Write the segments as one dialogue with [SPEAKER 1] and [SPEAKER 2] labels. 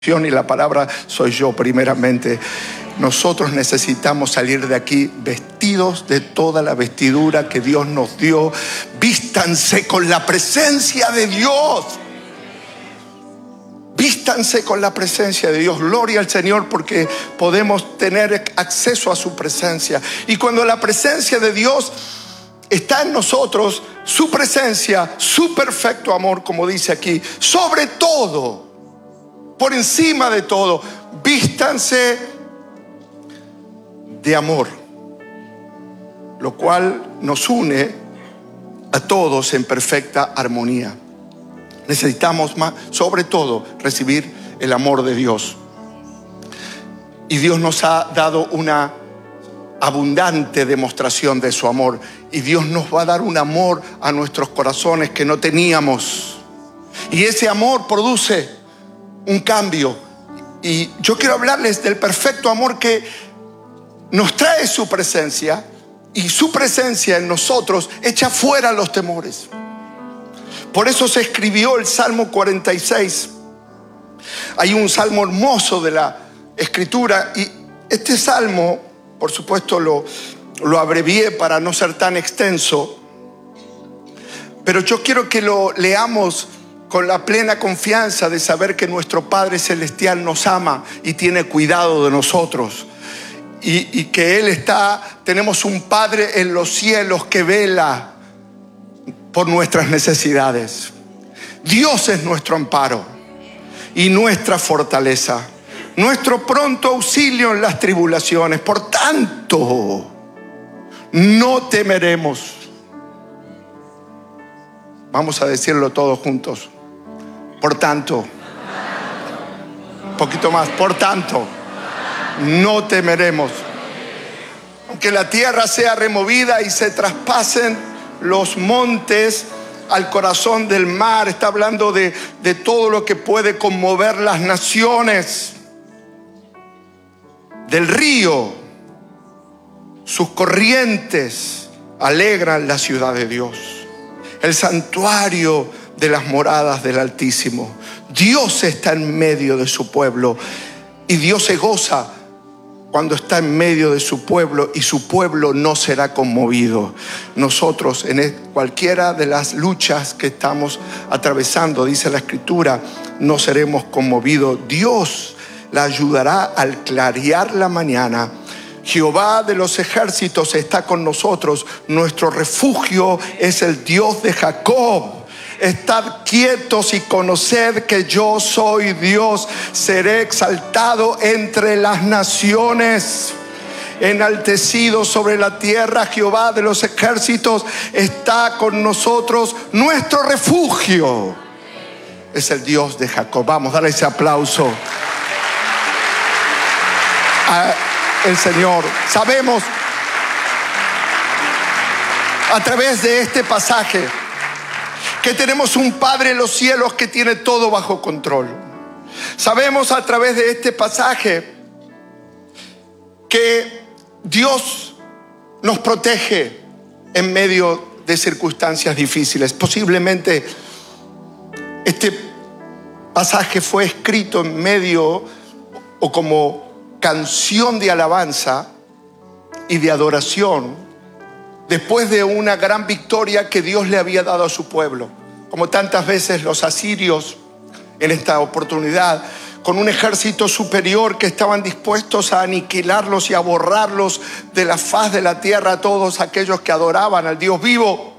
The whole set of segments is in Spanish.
[SPEAKER 1] Y la palabra soy yo primeramente. Nosotros necesitamos salir de aquí vestidos de toda la vestidura que Dios nos dio. Vístanse con la presencia de Dios. Vístanse con la presencia de Dios. Gloria al Señor, porque podemos tener acceso a su presencia. Y cuando la presencia de Dios está en nosotros, su presencia, su perfecto amor, como dice aquí, sobre todo, por encima de todo, vístanse de amor, lo cual nos une a todos en perfecta armonía. Necesitamos más, sobre todo, recibir el amor de Dios. Y Dios nos ha dado una abundante demostración de su amor. Y Dios nos va a dar un amor a nuestros corazones que no teníamos. Y ese amor produce un cambio. Y yo quiero hablarles del perfecto amor que nos trae su presencia, y su presencia en nosotros echa fuera los temores. Por eso se escribió el Salmo 46. Hay un salmo hermoso de la Escritura, y este salmo, por supuesto, lo abrevié para no ser tan extenso, pero yo quiero que lo leamos con la plena confianza de saber que nuestro Padre Celestial nos ama y tiene cuidado de nosotros. Y que tenemos un Padre en los cielos que vela por nuestras necesidades. Dios es nuestro amparo y nuestra fortaleza, nuestro pronto auxilio en las tribulaciones. Por tanto, no temeremos. Vamos a decirlo todos juntos. Por tanto, un poquito más, por tanto, no temeremos. Aunque la tierra sea removida y se traspasen los montes al corazón del mar. Está hablando de todo lo que puede conmover las naciones. Del río, sus corrientes alegran la ciudad de Dios, el santuario de las moradas del Altísimo. Dios está en medio de su pueblo, y Dios se goza cuando está en medio de su pueblo, y su pueblo no será conmovido. Nosotros, en cualquiera de las luchas que estamos atravesando, dice la Escritura, no seremos conmovidos. Dios la ayudará al clarear la mañana. Jehová de los ejércitos está con nosotros. Nuestro refugio es el Dios de Jacob. Estad quietos y conoced que yo soy Dios. Seré exaltado entre las naciones, enaltecido sobre la tierra. Jehová de los ejércitos está con nosotros. Nuestro refugio es el Dios de Jacob. Vamos, dale ese aplauso al Señor. Sabemos a través de este pasaje que tenemos un Padre en los cielos que tiene todo bajo control. Sabemos a través de este pasaje que Dios nos protege en medio de circunstancias difíciles. Posiblemente este pasaje fue escrito en medio o como canción de alabanza y de adoración después de una gran victoria que Dios le había dado a su pueblo. Como tantas veces los asirios en esta oportunidad, con un ejército superior que estaban dispuestos a aniquilarlos y a borrarlos de la faz de la tierra a todos aquellos que adoraban al Dios vivo.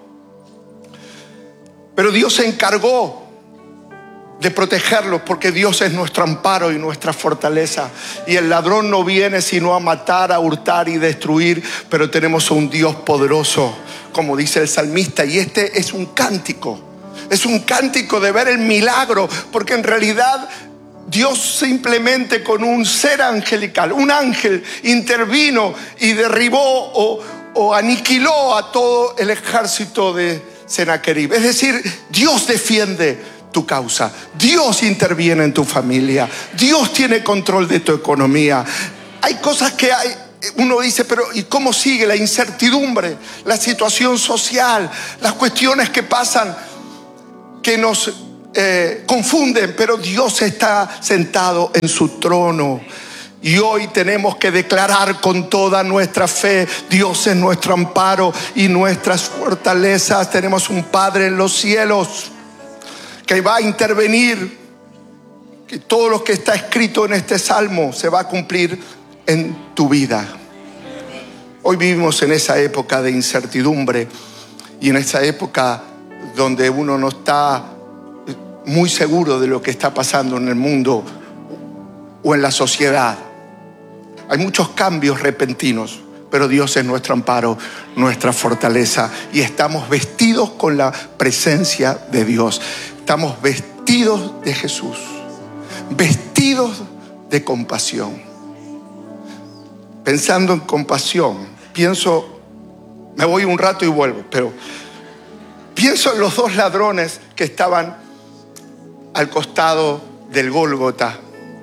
[SPEAKER 1] Pero Dios se encargó de protegerlos, porque Dios es nuestro amparo y nuestra fortaleza. Y el ladrón no viene sino a matar, a hurtar y destruir, pero tenemos un Dios poderoso, como dice el salmista. Y este es un cántico de ver el milagro, porque en realidad Dios simplemente con un ser angelical, un ángel, intervino y derribó o aniquiló a todo el ejército de Sennacherib. Es decir, Dios defiende tu causa. Dios interviene en tu familia. Dios tiene control de tu economía. Hay cosas que uno dice, pero ¿y cómo sigue? La incertidumbre, la situación social, las cuestiones que pasan, que nos confunden, pero Dios está sentado en su trono. Y hoy tenemos que declarar con toda nuestra fe: Dios es nuestro amparo y nuestras fortalezas. Tenemos un Padre en los cielos que va a intervenir, que todo lo que está escrito en este salmo se va a cumplir en tu vida. Hoy vivimos en esa época de incertidumbre y en esa época donde uno no está muy seguro de lo que está pasando en el mundo o en la sociedad. Hay muchos cambios repentinos, pero Dios es nuestro amparo, nuestra fortaleza, y estamos vestidos con la presencia de Dios. Estamos vestidos de Jesús, vestidos de compasión. Pensando en compasión, me voy un rato y vuelvo, pero pienso en los dos ladrones que estaban al costado del Gólgota.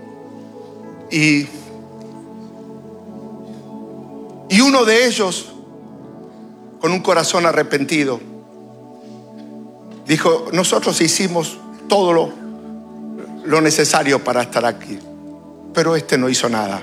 [SPEAKER 1] Y uno de ellos, con un corazón arrepentido, dijo: nosotros hicimos todo lo necesario para estar aquí, pero este no hizo nada.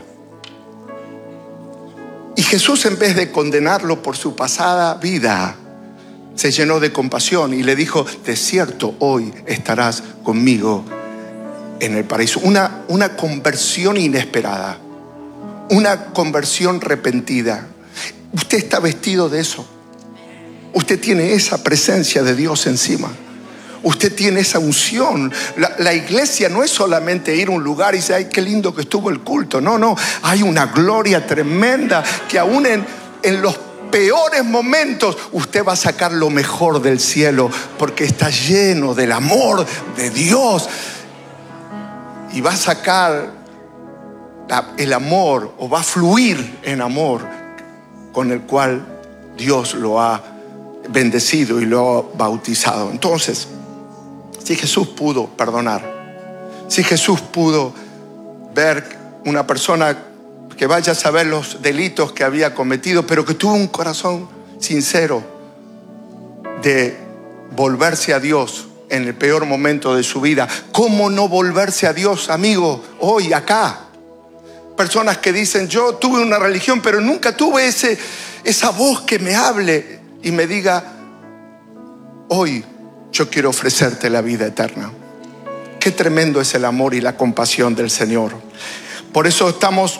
[SPEAKER 1] Y Jesús, en vez de condenarlo por su pasada vida, se llenó de compasión y le dijo: de cierto, hoy estarás conmigo en el paraíso. Una conversión inesperada, una conversión repentina. Usted está vestido de eso. Usted tiene esa presencia de Dios encima. Usted tiene esa unción. La iglesia no es solamente ir a un lugar y decir: ay, qué lindo que estuvo el culto. No, hay una gloria tremenda que aún en los peores momentos usted va a sacar lo mejor del cielo, porque está lleno del amor de Dios. Y va a sacar el amor, o va a fluir en amor, con el cual Dios lo ha bendecido y lo ha bautizado. Entonces, si Jesús pudo perdonar, si Jesús pudo ver una persona que vaya a saber los delitos que había cometido, pero que tuvo un corazón sincero de volverse a Dios en el peor momento de su vida, ¿cómo no volverse a Dios, amigo, hoy, acá? Personas que dicen: yo tuve una religión, pero nunca tuve esa voz que me hable y me diga: hoy yo quiero ofrecerte la vida eterna. Qué tremendo es el amor y la compasión del Señor. Por eso estamos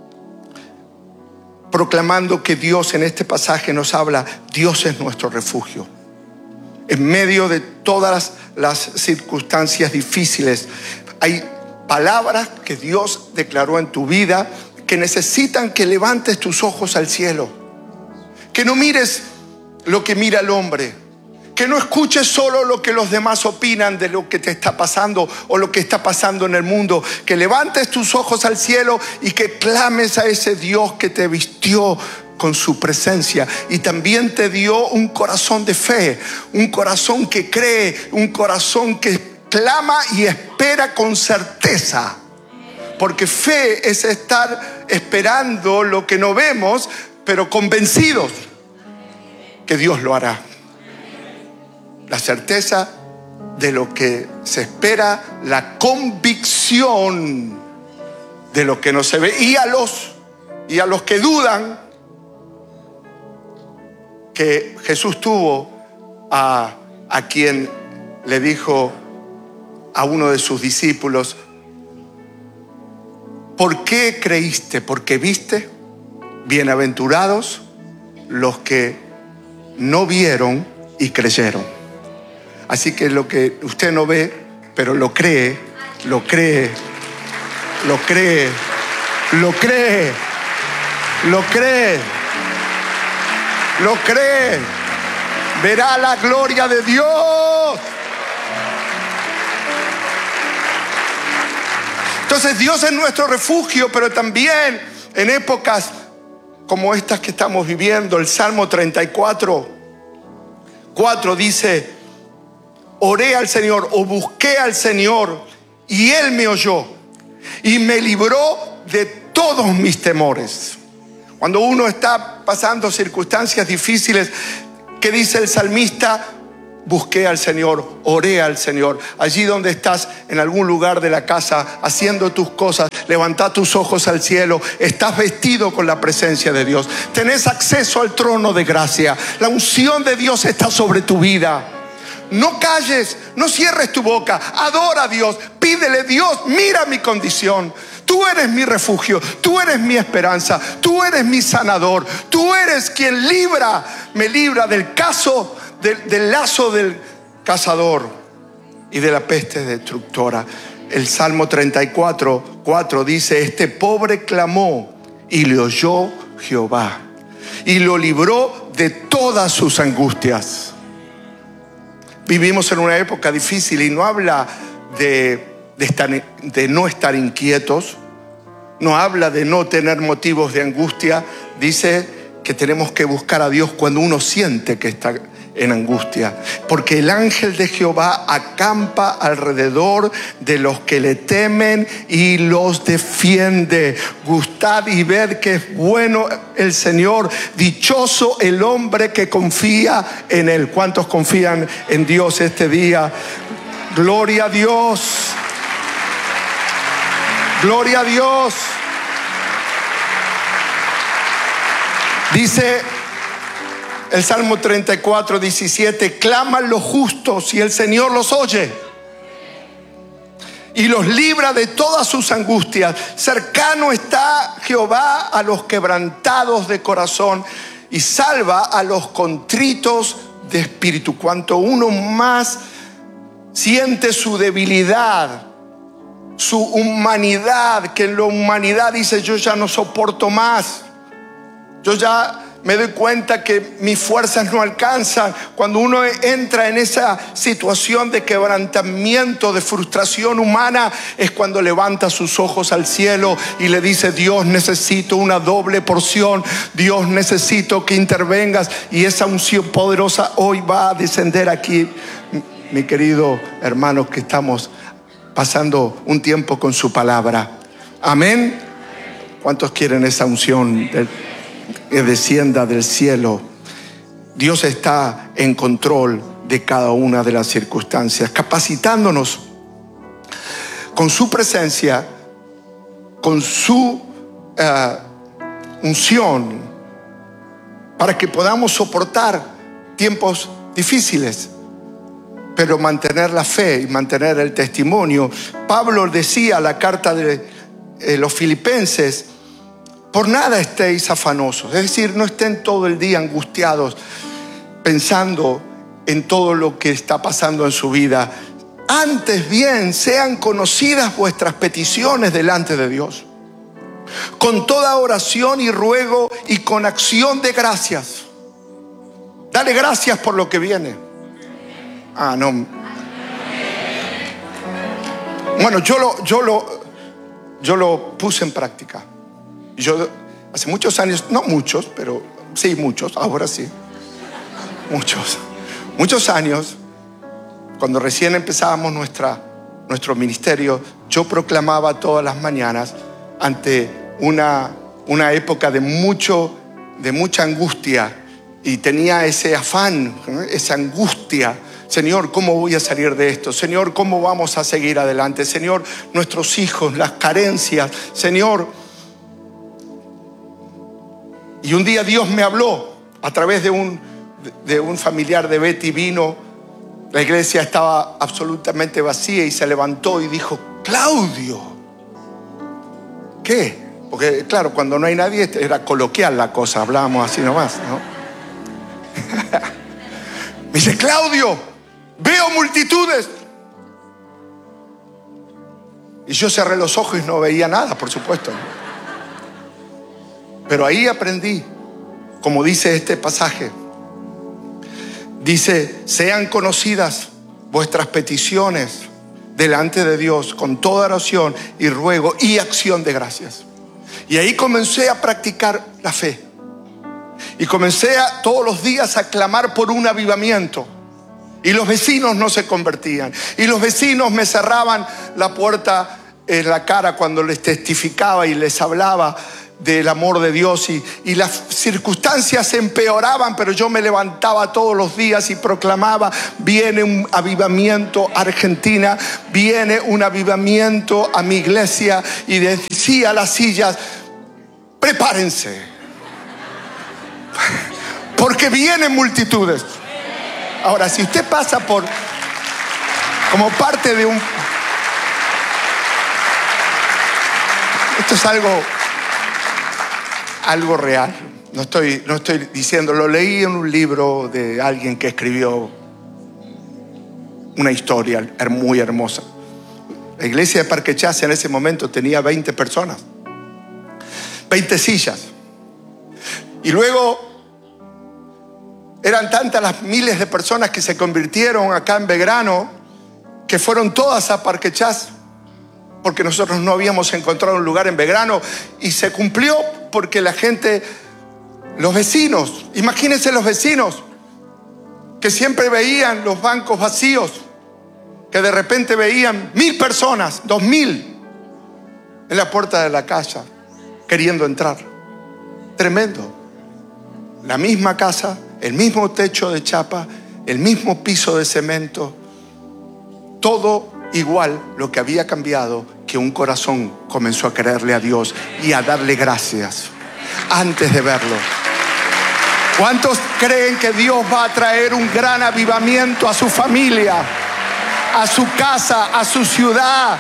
[SPEAKER 1] proclamando que Dios en este pasaje nos habla: Dios es nuestro refugio. En medio de todas las circunstancias difíciles, hay palabras que Dios declaró en tu vida que necesitan que levantes tus ojos al cielo, que no mires lo que mira el hombre, que no escuches solo lo que los demás opinan de lo que te está pasando o lo que está pasando en el mundo, que levantes tus ojos al cielo y que clames a ese Dios que te vistió con su presencia y también te dio un corazón de fe, un corazón que cree, un corazón que clama y espera con certeza. Porque fe es estar esperando lo que no vemos, pero convencidos que Dios lo hará. La certeza de lo que se espera, la convicción de lo que no se ve. Y a los que dudan, que Jesús tuvo a quien le dijo a uno de sus discípulos: ¿por qué creíste? ¿Porque viste? Bienaventurados los que no vieron y creyeron. Así que lo que usted no ve, pero lo cree, lo cree, lo cree, lo cree, lo cree, lo cree, verá la gloria de Dios. Entonces Dios es nuestro refugio, pero también en épocas como estas que estamos viviendo, el Salmo 34:4 dice: oré al Señor, o busqué al Señor, y Él me oyó y me libró de todos mis temores. Cuando uno está pasando circunstancias difíciles, ¿qué dice el salmista? busqué al Señor, oré al Señor. Allí donde estás, en algún lugar de la casa, haciendo tus cosas, levanta tus ojos al cielo. Estás vestido con la presencia de Dios. Tenés acceso al trono de gracia. La unción de Dios está sobre tu vida. No calles, no cierres tu boca. Adora a Dios, pídele: Dios, mira mi condición. Tú eres mi refugio, tú eres mi esperanza, tú eres mi sanador, tú eres quien me libra del caso, del lazo del cazador y de la peste destructora. El Salmo 34:4 dice: este pobre clamó y le oyó Jehová y lo libró de todas sus angustias. Vivimos en una época difícil y no habla de no estar inquietos, no habla de no tener motivos de angustia. Dice que tenemos que buscar a Dios cuando uno siente que está en angustia, porque el ángel de Jehová acampa alrededor de los que le temen y los defiende. Gustad y ved que es bueno el Señor, dichoso el hombre que confía en Él. ¿Cuántos confían en Dios este día? Gloria a Dios, gloria a Dios. Dice el Salmo 34:17: claman los justos y el Señor los oye y los libra de todas sus angustias. Cercano está Jehová a los quebrantados de corazón y salva a los contritos de espíritu. Cuanto uno más siente su debilidad, su humanidad, que en la humanidad dice: yo ya no soporto más, yo ya me doy cuenta que mis fuerzas no alcanzan. Cuando uno entra en esa situación de quebrantamiento, de frustración humana, es cuando levanta sus ojos al cielo y le dice: Dios, necesito una doble porción. Dios, necesito que intervengas. Y esa unción poderosa hoy va a descender aquí, mi querido hermano, que estamos pasando un tiempo con su palabra. Amén. ¿Cuántos quieren esa unción que descienda del cielo? Dios está en control de cada una de las circunstancias, capacitándonos con su presencia, con su unción, para que podamos soportar tiempos difíciles, pero mantener la fe y mantener el testimonio. Pablo decía en la carta de los Filipenses: por nada estéis afanosos. Es decir, no estén todo el día angustiados pensando en todo lo que está pasando en su vida. Antes bien, sean conocidas vuestras peticiones delante de Dios, con toda oración y ruego y con acción de gracias. Dale gracias por lo que viene. No. Bueno, yo lo puse en práctica. Yo hace muchos años, no muchos, pero sí muchos, ahora sí, muchos años, cuando recién empezábamos nuestro ministerio, yo proclamaba todas las mañanas, ante una época de mucha angustia, y tenía ese afán, esa angustia: Señor, ¿cómo voy a salir de esto? Señor, ¿cómo vamos a seguir adelante? Señor, nuestros hijos, las carencias, Señor. Y un día Dios me habló a través de un familiar de Betty. Vino, la iglesia estaba absolutamente vacía y se levantó y dijo: Claudio. ¿Qué? Porque claro, cuando no hay nadie era coloquial la cosa, hablábamos así nomás, ¿no? Me dice: Claudio, veo multitudes. Y yo cerré los ojos y no veía nada, por supuesto. Pero ahí aprendí, como dice este pasaje, dice: sean conocidas vuestras peticiones delante de Dios con toda oración y ruego y acción de gracias. Y ahí comencé a practicar la fe. Y comencé todos los días a clamar por un avivamiento. Y los vecinos no se convertían. Y los vecinos me cerraban la puerta en la cara cuando les testificaba y les hablaba del amor de Dios y las circunstancias se empeoraban, pero yo me levantaba todos los días y proclamaba: viene un avivamiento a Argentina, viene un avivamiento a mi iglesia, y decía a las sillas: prepárense, porque vienen multitudes. Ahora, si usted pasa como parte de esto es algo real. No estoy diciendo, lo leí en un libro de alguien que escribió una historia muy hermosa. La iglesia de Parque Chas en ese momento tenía 20 personas, 20 sillas. Y luego eran tantas las miles de personas que se convirtieron acá en Belgrano, que fueron todas a Parque Chas, porque nosotros no habíamos encontrado un lugar en Belgrano, y se cumplió porque la gente, los vecinos, imagínense los vecinos que siempre veían los bancos vacíos, que de repente veían 1.000 personas, 2.000 en la puerta de la casa queriendo entrar. Tremendo. La misma casa, el mismo techo de chapa, el mismo piso de cemento, todo igual. Lo que había cambiado, que un corazón comenzó a creerle a Dios y a darle gracias antes de verlo. ¿Cuántos creen que Dios va a traer un gran avivamiento a su familia, a su casa, a su ciudad?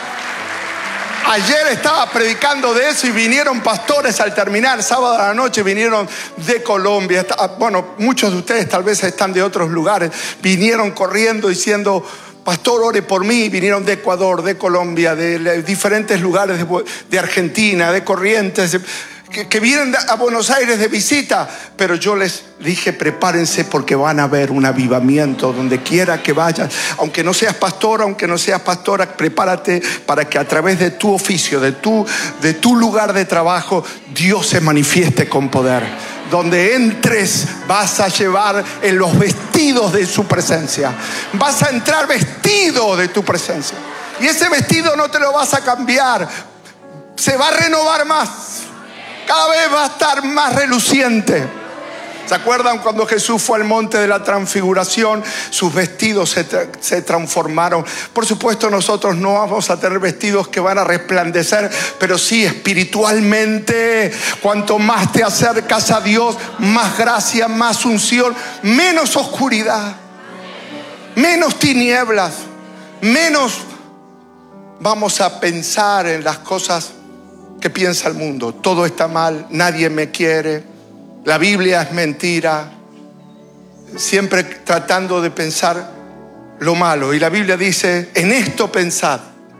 [SPEAKER 1] Ayer estaba predicando de eso y vinieron pastores al terminar, sábado a la noche vinieron de Colombia. Bueno, muchos de ustedes tal vez están de otros lugares. Vinieron corriendo diciendo: pastor, ore por mí. Vinieron de Ecuador, de Colombia, de diferentes lugares de Argentina, de Corrientes, que vienen a Buenos Aires de visita. Pero yo les dije: prepárense, porque van a ver un avivamiento donde quiera que vayan. Aunque no seas pastor, aunque no seas pastora, prepárate para que a través de tu oficio, de tu lugar de trabajo, Dios se manifieste con poder. Donde entres vas a llevar en los vestidos de su presencia. Vas a entrar vestido de tu presencia. Y ese vestido no te lo vas a cambiar. Se va a renovar más. Cada vez va a estar más reluciente. ¿Se acuerdan cuando Jesús fue al monte de la transfiguración? Sus vestidos se transformaron. Por supuesto, nosotros no vamos a tener vestidos que van a resplandecer, pero sí espiritualmente. Cuanto más te acercas a Dios, más gracia, más unción, menos oscuridad, menos tinieblas, menos vamos a pensar en las cosas que piensa el mundo. Todo está mal, nadie me quiere, la Biblia es mentira. Siempre tratando de pensar lo malo. Y la Biblia dice: en esto pensad.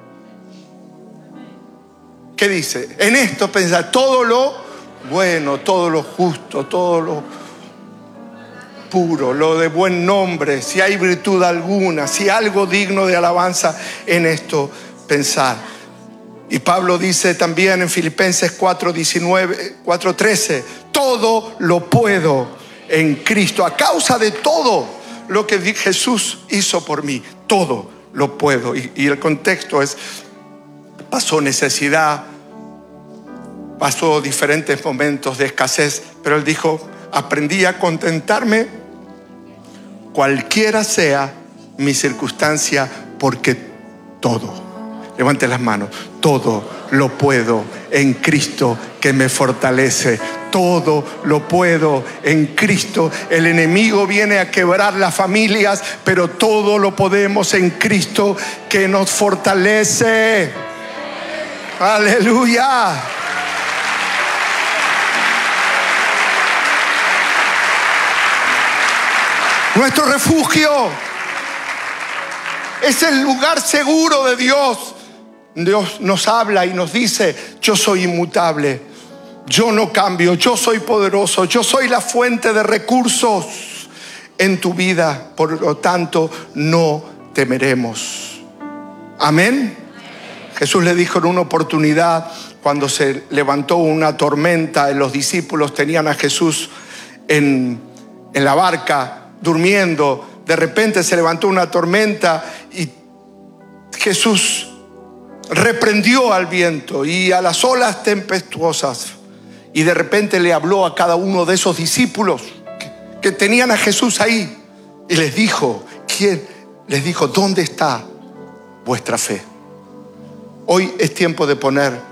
[SPEAKER 1] ¿Qué dice? En esto pensad. Todo lo bueno, todo lo justo, todo lo puro, lo de buen nombre, si hay virtud alguna, si algo digno de alabanza, en esto pensad. Y Pablo dice también en Filipenses 4:13: todo lo puedo en Cristo. A causa de todo lo que Jesús hizo por mí, todo lo puedo. Y el contexto es: pasó necesidad, pasó diferentes momentos de escasez, pero él dijo: aprendí a contentarme cualquiera sea mi circunstancia, porque todo, levante las manos, todo lo puedo en Cristo que me fortalece. Todo lo puedo en Cristo. El enemigo viene a quebrar las familias, pero todo lo podemos en Cristo que nos fortalece. Aleluya. Nuestro refugio es el lugar seguro de Dios. Dios nos habla y nos dice: yo soy inmutable, yo no cambio, yo soy poderoso, yo soy la fuente de recursos en tu vida. Por lo tanto, no temeremos. Amén. Jesús le dijo en una oportunidad, cuando se levantó una tormenta, los discípulos tenían a Jesús en la barca durmiendo. De repente se levantó una tormenta y Jesús reprendió al viento y a las olas tempestuosas, Y de repente le habló a cada uno de esos discípulos que tenían a Jesús ahí. Y les dijo, ¿quién? Les dijo, ¿dónde está vuestra fe? Hoy es tiempo de poner